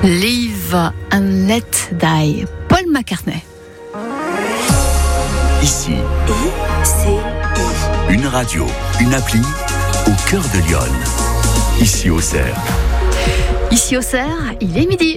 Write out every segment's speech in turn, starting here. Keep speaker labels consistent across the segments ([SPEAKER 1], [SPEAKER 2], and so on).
[SPEAKER 1] Live and Let Die, Paul McCartney.
[SPEAKER 2] Ici, une radio, une appli au cœur de Lyon. Ici Auxerre.
[SPEAKER 1] Ici Auxerre, il est midi.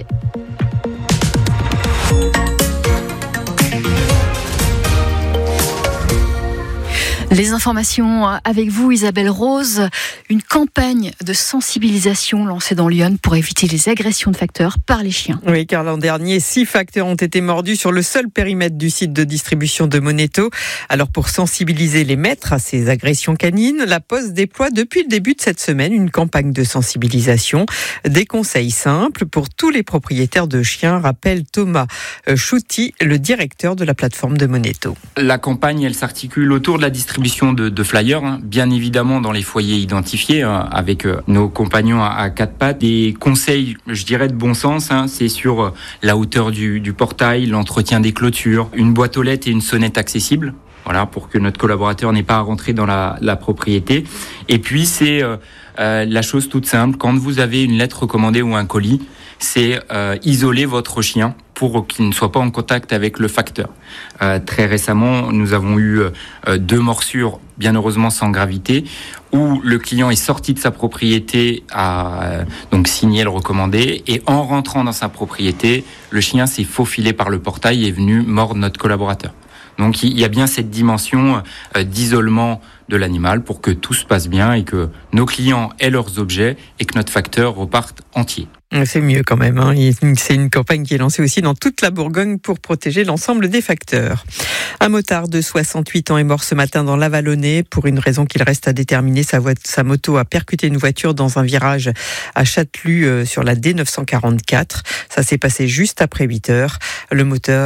[SPEAKER 1] Les informations avec vous, Isabelle Rose. Une campagne de sensibilisation lancée dans Lyon pour éviter les agressions de facteurs par les chiens.
[SPEAKER 3] Oui, car l'an dernier, 6 facteurs ont été mordus sur le seul périmètre du site de distribution de Monéto. Alors, pour sensibiliser les maîtres à ces agressions canines, la Poste déploie depuis le début de cette semaine une campagne de sensibilisation. Des conseils simples pour tous les propriétaires de chiens, rappelle Thomas Chouty, le directeur de la plateforme de Monéto.
[SPEAKER 4] La campagne, elle s'articule autour de la distribution de flyers, bien évidemment dans les foyers identifiés, avec nos compagnons à quatre pattes. Des conseils, je dirais, de bon sens, c'est sur la hauteur du portail, l'entretien des clôtures, une boîte aux lettres et une sonnette accessible. Voilà, pour que notre collaborateur n'ait pas à rentrer dans la propriété. Et puis, c'est la chose toute simple. Quand vous avez une lettre recommandée ou un colis, c'est isoler votre chien pour qu'il ne soit pas en contact avec le facteur. Très récemment, nous avons eu 2 morsures, bien heureusement sans gravité, où le client est sorti de sa propriété, a donc signé le recommandé, et en rentrant dans sa propriété, le chien s'est faufilé par le portail et est venu mordre notre collaborateur. Donc il y a bien cette dimension d'isolement de l'animal pour que tout se passe bien et que nos clients aient leurs objets et que notre facteur reparte entier.
[SPEAKER 3] C'est mieux quand même. C'est une campagne qui est lancée aussi dans toute la Bourgogne pour protéger l'ensemble des facteurs. Un motard de 68 ans est mort ce matin dans l'Avalonnais. Pour une raison qu'il reste à déterminer, sa moto a percuté une voiture dans un virage à Châtelus sur la D944. Ça s'est passé juste après 8 heures. Le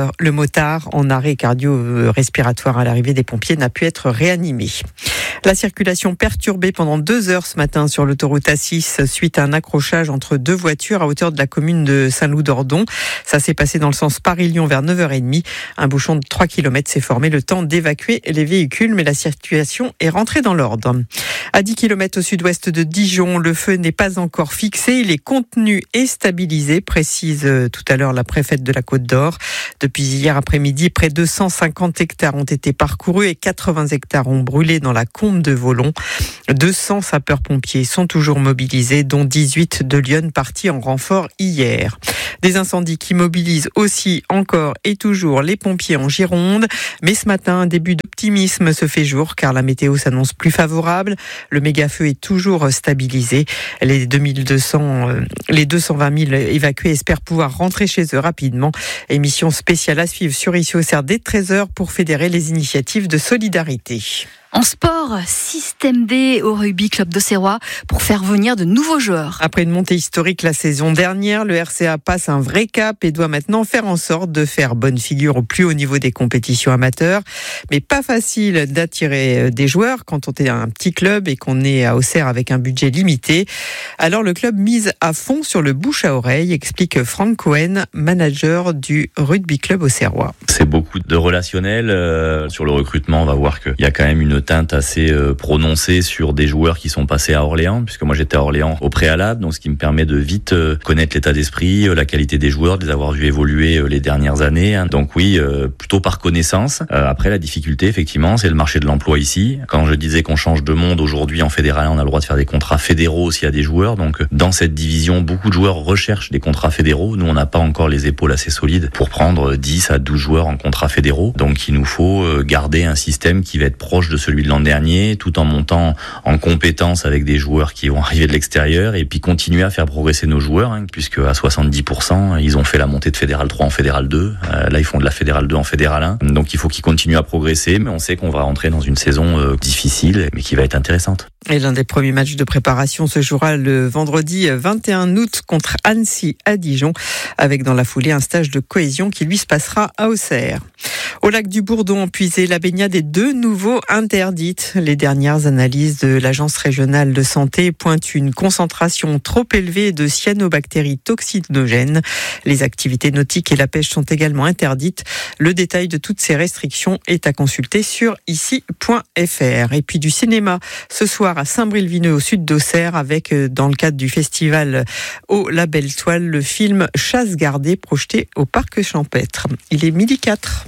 [SPEAKER 3] motard en arrêt cardio-respiratoire à l'arrivée des pompiers n'a pu être réanimé. La circulation perturbée pendant 2 heures ce matin sur l'autoroute A6 suite à un accrochage entre 2 voitures à hauteur de la commune de Saint-Loup-d'Ordon. Ça s'est passé dans le sens Paris-Lyon vers 9h30. Un bouchon de 3 km s'est formé, le temps d'évacuer les véhicules, mais la situation est rentrée dans l'ordre. À 10 km au sud-ouest de Dijon, le feu n'est pas encore fixé. Il est contenu et stabilisé, précise tout à l'heure la préfète de la Côte d'Or. Depuis hier après-midi, près de 150 hectares ont été parcourus et 80 hectares ont brûlé dans la combe de Volon. 200 sapeurs-pompiers sont toujours mobilisés, dont 18 de Lyon partis en renfort hier. Des incendies qui mobilisent aussi encore et toujours les pompiers en Gironde. Mais ce matin, un début d'optimisme se fait jour car la météo s'annonce plus favorable. Le méga-feu est toujours stabilisé. Les 220 000 évacués espèrent pouvoir rentrer chez eux rapidement. Émission spéciale à suivre sur Ici Auxerre dès 13h pour fédérer les initiatives de solidarité.
[SPEAKER 1] En sport, système D au rugby club d'Auxerrois pour faire venir de nouveaux joueurs.
[SPEAKER 3] Après une montée historique la saison dernière, le RCA passe un vrai cap et doit maintenant faire en sorte de faire bonne figure au plus haut niveau des compétitions amateurs. Mais pas facile d'attirer des joueurs quand on est un petit club et qu'on est à Auxerre avec un budget limité. Alors le club mise à fond sur le bouche à oreille, explique Franck Cohen, manager du rugby club auxerrois.
[SPEAKER 5] C'est beaucoup de relationnel. Sur le recrutement, on va voir qu'il y a quand même une teinte assez prononcée sur des joueurs qui sont passés à Orléans, puisque moi j'étais à Orléans au préalable, donc ce qui me permet de vite connaître l'état d'esprit, la qualité des joueurs, de les avoir vus évoluer les dernières années. Donc oui, plutôt par connaissance. Après, la difficulté, effectivement, c'est le marché de l'emploi ici. Quand je disais qu'on change de monde aujourd'hui en fédéral, on a le droit de faire des contrats fédéraux aussi à des joueurs. Donc dans cette division, beaucoup de joueurs recherchent des contrats fédéraux. Nous, on n'a pas encore les épaules assez solides pour prendre 10 à 12 joueurs en contrats fédéraux. Donc il nous faut garder un système qui va être proche de celui de l'an dernier, tout en montant en compétence avec des joueurs qui vont arriver de l'extérieur et puis continuer à faire progresser nos joueurs, puisque à 70%, ils ont fait la montée de Fédéral 3 en Fédéral 2. Là, ils font de la Fédéral 2 en Fédéral 1. Donc, il faut qu'ils continuent à progresser, mais on sait qu'on va rentrer dans une saison difficile, mais qui va être intéressante.
[SPEAKER 3] Et l'un des premiers matchs de préparation se jouera le vendredi 21 août contre Annecy à Dijon, avec dans la foulée un stage de cohésion qui lui se passera à Auxerre. Au lac du Bourdon, puisé, la baignade est de nouveau interdite. Les dernières analyses de l'Agence régionale de santé pointent une concentration trop élevée de cyanobactéries toxinogènes. Les activités nautiques et la pêche sont également interdites. Le détail de toutes ces restrictions est à consulter sur ici.fr. Et puis du cinéma, ce soir, soir à Saint-Bril-Vineux au sud d'Auxerre avec, dans le cadre du festival au La Belle Toile, le film Chasse gardée projeté au Parc Champêtre. Il est 12h04.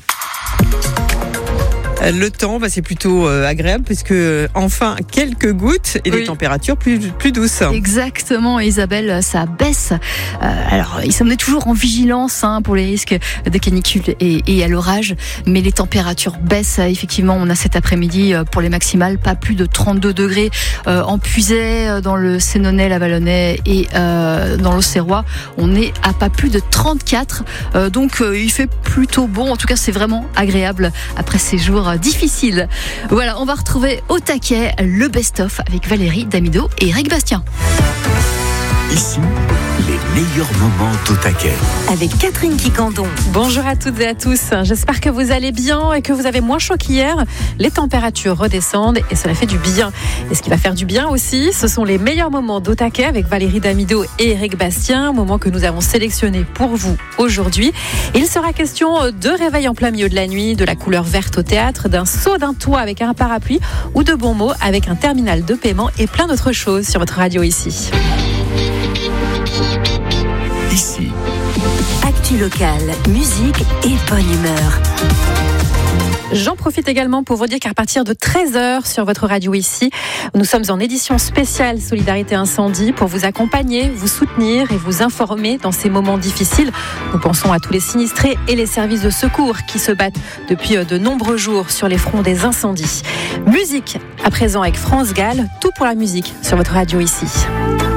[SPEAKER 3] Le temps, c'est plutôt agréable puisque enfin quelques gouttes et des températures plus douces.
[SPEAKER 1] Exactement, Isabelle, ça baisse. Alors, on est toujours en vigilance pour les risques de canicule et à l'orage, mais les températures baissent. Effectivement, on a cet après-midi pour les maximales pas plus de 32 degrés en Puisaye, dans le Sénonais, la Vallonnais et dans l'Auxerrois. On est à pas plus de 34. Donc, il fait plutôt bon. En tout cas, c'est vraiment agréable après ces jours difficile. Voilà, on va retrouver au taquet le best-of avec Valérie Damido et Eric Bastien.
[SPEAKER 2] Ici, les meilleurs moments d'au taquet.
[SPEAKER 6] Avec Catherine Quicandon.
[SPEAKER 7] Bonjour à toutes et à tous. J'espère que vous allez bien et que vous avez moins chaud qu'hier. Les températures redescendent et cela fait du bien. Et ce qui va faire du bien aussi, ce sont les meilleurs moments d'au taquet avec Valérie Damido et Eric Bastien, moments que nous avons sélectionnés pour vous aujourd'hui. Il sera question de réveil en plein milieu de la nuit, de la couleur verte au théâtre, d'un saut d'un toit avec un parapluie ou de bons mots avec un terminal de paiement et plein d'autres choses sur votre radio ici.
[SPEAKER 2] Ici.
[SPEAKER 6] Actu locale, musique et bonne humeur.
[SPEAKER 7] J'en profite également pour vous dire qu'à partir de 13h sur votre radio ici, nous sommes en édition spéciale Solidarité Incendie pour vous accompagner, vous soutenir et vous informer dans ces moments difficiles. Nous pensons à tous les sinistrés et les services de secours qui se battent depuis de nombreux jours sur les fronts des incendies. Musique à présent avec France Gall, tout pour la musique sur votre radio ici.